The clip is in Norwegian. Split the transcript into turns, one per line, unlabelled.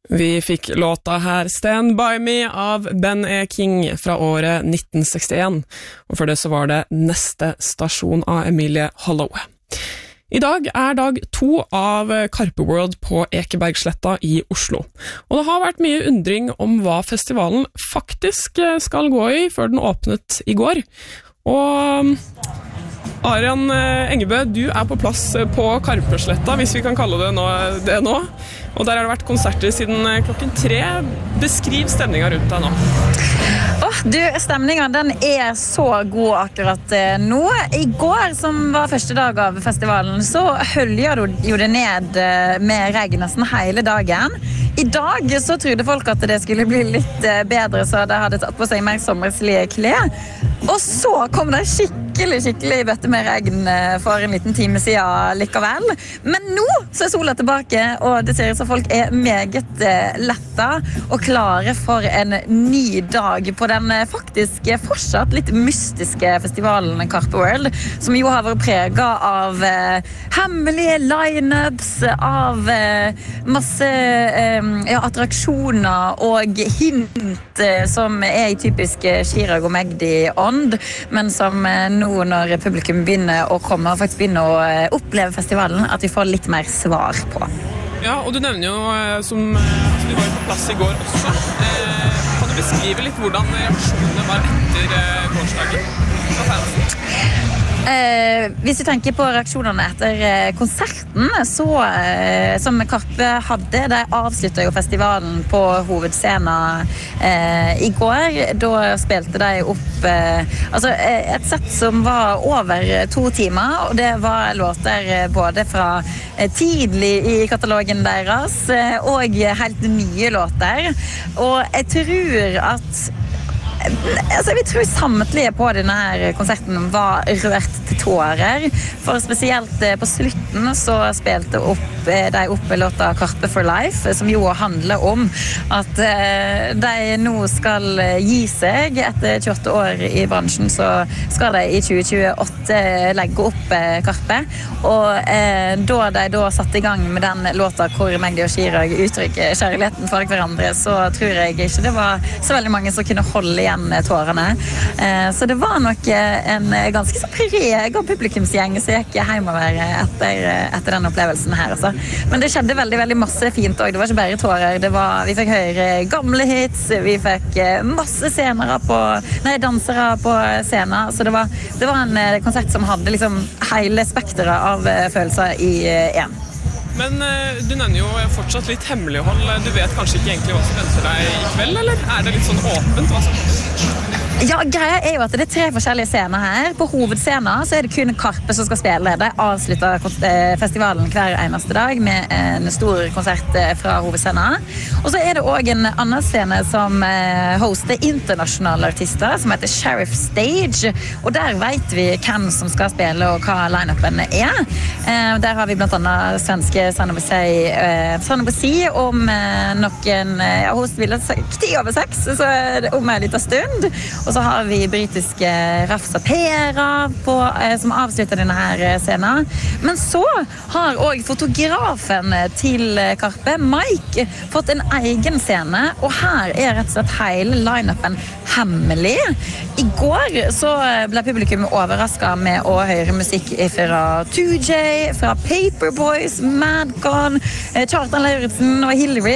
Vi fikk låta her Stand By Me av Ben E. King fra året 1961, og for det så var det Neste stasjon av Emilie Holloway. I dag dag 2 av Karpe World på Ekebergsletta i Oslo, og det har vært mye undring om hva festivalen faktisk skal gå i før den åpnet i går. Og Arian Engebø, du på plass på Karpesletta, hvis vi kan kalle det nå. Og der har det vært konserter siden klokken 3. Beskriv stemningen rundt deg nå.
Stemningen den så god akkurat nå. I går, som var første dag av festivalen, så hølja jo det ned med regn nesten hele dagen. I dag så trodde folk at det skulle bli litt bedre, så de hadde tatt på seg mer sommerslige klær. Og så kom det skikkelig bøtte med regn for en liten time siden likevel. Men nå så sola tilbake, og det ser ut som folk meget letta og klare for en ny dag på den faktisk fortsatt litt mystiske festivalen Karpe World, som jo har vært preget av hemmelige line-ups, av masse attraksjoner og hint som i typisk Chirag og Magdi-ånd, men som nå når publikum begynner å komme og faktisk begynner å oppleve festivalen, at vi får litt mer svar på.
Ja, og du nevner jo som du var på plass i går også. Kan du beskrive litt hvordan reaksjonene var etter gårsdagen fra fansen?
Hvis du tenker på reaksjonene etter konserten, så, som Karpe hadde, de avsluttet jo festivalen på hovedscenen i går. Da spilte de opp et sett som var over 2 timer, og det var låter både fra tidlig i katalogen deres og helt nye låter. Og jeg tror at vi tror samtlige på denne konserten var rørt til tårer, for spesielt på slutten så spilte de opp låta Karpe for Life, som jo handler om at de nå skal gi seg etter 28 år i bransjen, så skal de i 2028 legge opp Karpe, og da de satte i gang med den låta hvor Magdi og Chirag uttrykker kjærligheten for hverandre, så tror jeg ikke det var så veldig mange som kunne holde igjen tårene. Så det var nok en ganske så preg av publikumsgjeng som gikk hjemover etter den opplevelsen her. Altså. Men det skjedde veldig masse fint også. Det var ikke bare tårer. Vi fikk høre gamle hits, vi fikk masse dansere på scenen. Så det var en konsert som hadde liksom hele spekteret av følelser i en.
Men du nevner jo fortsatt litt hemmelighold. Du vet kanskje ikke egentlig hva som venter deg i kveld, eller det litt sånn åpent hva som kommer?
Ja, greia jo at det 3 forskjellige scener her. På hovedscenen så det kun Karpe som skal spille. De avslutter festivalen hver eneste dag med en stor konsert fra hovedscenen. Og så det også en annen scene som hoster internasjonale artister, som heter Sheriff Stage. Og der vet vi hvem som skal spille og hva line-upen Der har vi blant annet svenske Sanna Bosi om noen hos spiller 10:06, så det om en liten stund. Og så har vi britiske Rafsa Pera som avslutter denne her scenen. Men så har også fotografen til Karpe, Mike, fått en egen scene, og her rett og slett hele line-upen hemmelig. I går så ble publikum overrasket med å høre musikk fra 2J, fra Paperboys, Madcon, Kjartan Lauritzen og Hillary.